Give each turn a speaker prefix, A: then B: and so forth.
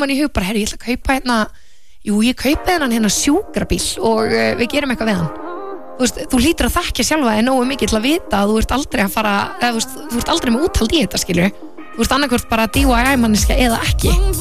A: mann í hug bara, ég ætla að kaupa hérna ég kaupi hérna sjúkrabíl og við gerum eitthvað við hann. Þú hlýtur að þekkja sjálfa þig nógu mikið til að vita að þú ert aldrei að fara, þú ert aldrei með úthald í þetta, skilur. Þú ert annarkvort bara DIY manneskja eða ekki.